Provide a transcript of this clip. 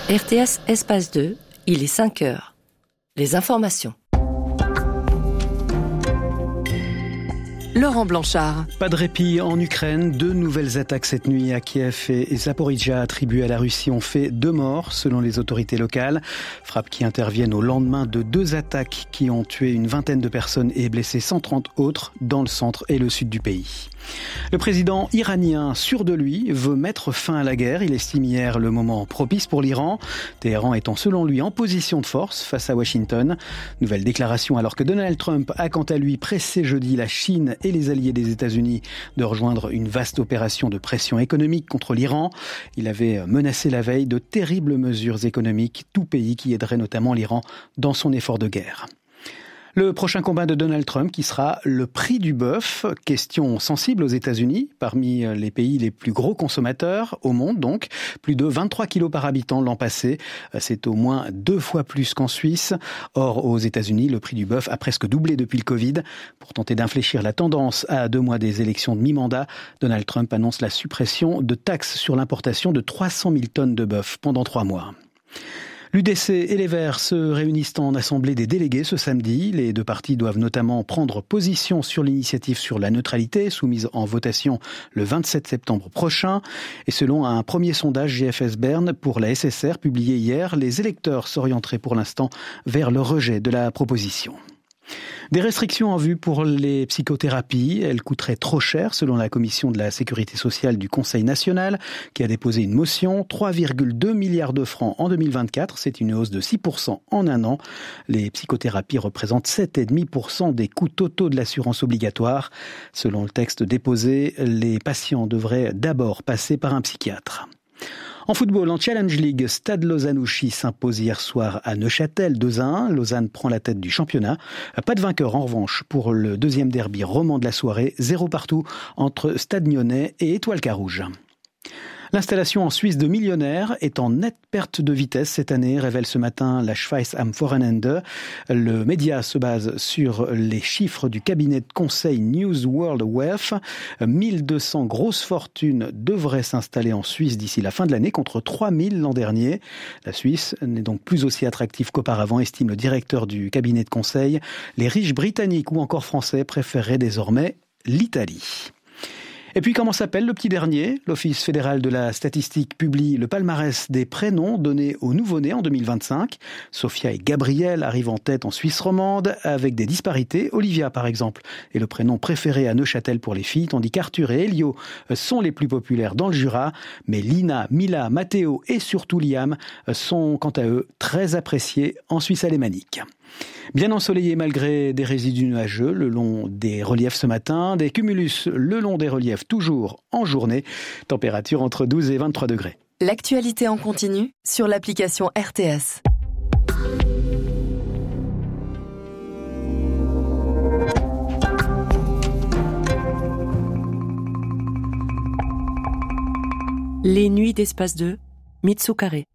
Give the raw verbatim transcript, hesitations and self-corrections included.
R T S Espace deux, il est cinq heures. Les informations. Laurent Blanchard. Pas de répit en Ukraine. Deux nouvelles attaques cette nuit à Kiev et Zaporijia attribuées à la Russie ont fait deux morts selon les autorités locales. Frappes qui interviennent au lendemain de deux attaques qui ont tué une vingtaine de personnes et blessé cent trente autres dans le centre et le sud du pays. Le président iranien, sûr de lui, veut mettre fin à la guerre. Il estime hier le moment propice pour l'Iran. Téhéran étant selon lui en position de force face à Washington. Nouvelle déclaration alors que Donald Trump a quant à lui pressé jeudi la Chine et les alliés des États-Unis de rejoindre une vaste opération de pression économique contre l'Iran. Il avait menacé la veille de terribles mesures économiques, tout pays qui aiderait notamment l'Iran dans son effort de guerre. Le prochain combat de Donald Trump qui sera le prix du bœuf, question sensible aux États-Unis, parmi les pays les plus gros consommateurs au monde donc, plus de vingt-trois kilos par habitant l'an passé, c'est au moins deux fois plus qu'en Suisse. Or aux États-Unis, le prix du bœuf a presque doublé depuis le Covid. Pour tenter d'infléchir la tendance à deux mois des élections de mi-mandat, Donald Trump annonce la suppression de taxes sur l'importation de trois cent mille tonnes de bœuf pendant trois mois. L'U D C et les Verts se réunissent en assemblée des délégués ce samedi. Les deux partis doivent notamment prendre position sur l'initiative sur la neutralité soumise en votation le vingt-sept septembre prochain. Et selon un premier sondage G F S Bern pour la S S R publié hier, les électeurs s'orienteraient pour l'instant vers le rejet de la proposition. Des restrictions en vue pour les psychothérapies. Elles coûteraient trop cher selon la commission de la sécurité sociale du Conseil national qui a déposé une motion. trois virgule deux milliards de francs en deux mille vingt-quatre. C'est une hausse de six pour cent en un an. Les psychothérapies représentent sept virgule cinq pour cent des coûts totaux de l'assurance obligatoire. Selon le texte déposé, les patients devraient d'abord passer par un psychiatre. En football, en Challenge League, Stade Lausanne-Ouchy s'impose hier soir à Neuchâtel deux à un. Lausanne prend la tête du championnat. Pas de vainqueur en revanche pour le deuxième derby roman de la soirée. Zéro partout entre Stade Nyonnais et Étoile Carouge. L'installation en Suisse de millionnaires est en nette perte de vitesse cette année, révèle ce matin la Schweiz am Wochenende. Le média se base sur les chiffres du cabinet de conseil News World Wealth. mille deux cents grosses fortunes devraient s'installer en Suisse d'ici la fin de l'année contre trois mille l'an dernier. La Suisse n'est donc plus aussi attractive qu'auparavant, estime le directeur du cabinet de conseil. Les riches britanniques ou encore français préféreraient désormais l'Italie. Et puis, comment s'appelle le petit dernier ? L'Office fédéral de la statistique publie le palmarès des prénoms donnés aux nouveau-nés en deux mille vingt-cinq. Sophia et Gabriel arrivent en tête en Suisse romande, avec des disparités. Olivia, par exemple, est le prénom préféré à Neuchâtel pour les filles, tandis qu'Arthur et Elio sont les plus populaires dans le Jura. Mais Lina, Mila, Matteo et surtout Liam sont, quant à eux, très appréciés en Suisse alémanique. Bien ensoleillé malgré des résidus nuageux le long des reliefs ce matin, des cumulus le long des reliefs toujours en journée, température entre douze et vingt-trois degrés. L'actualité en continu sur l'application R T S. Les nuits d'Espace deux, Mitsu Carré.